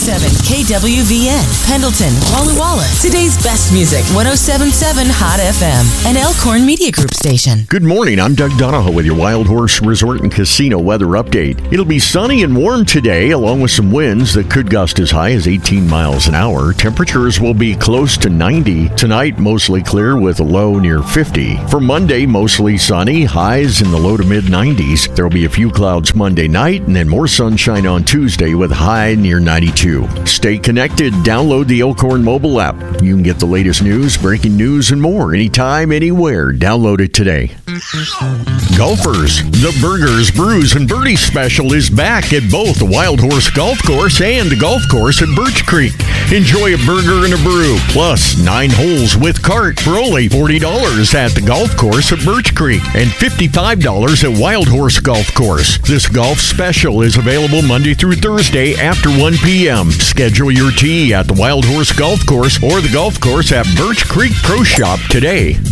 101.7 KWVN, Pendleton, Walla Walla. Today's best music, 107.7 Hot FM, an Elkhorn Media Group station. Good morning, I'm Doug Donahoe with your Wild Horse Resort and Casino weather update. It'll be sunny and warm today, along with some winds that could gust as high as 18 miles an hour. Temperatures will be close to 90. Tonight, mostly clear with a low near 50. For Monday, mostly sunny, highs in the low to mid 90s. There will be a few clouds Monday night, and then more sunshine on Tuesday with a high near 92. Stay connected. Download the Elkhorn mobile app. You can get the latest news, breaking news, and more anytime, anywhere. Download it today. Golfers, the Burgers, Brews, and Birdies special is back at both the Wild Horse Golf Course and the golf course at Birch Creek. Enjoy a burger and a brew, plus 9 holes with cart for only $40 at the golf course at Birch Creek and $55 at Wild Horse Golf Course. This golf special is available Monday through Thursday after 1 p.m. Schedule your tee at the Wild Horse Golf Course or the golf course at Birch Creek Pro Shop today.